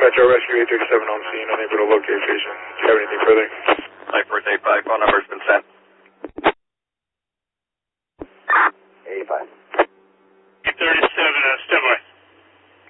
Metro Rescue 837 on scene, unable to locate patient. Do you have anything further? 9485, phone number's been